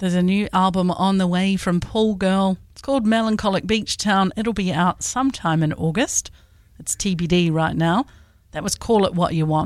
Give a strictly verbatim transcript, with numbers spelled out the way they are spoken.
There's a new album on the way from Paul Girl. It's called Melancholic Beach Town. It'll be out sometime in August. It's T B D right now. That was Call It What You Want.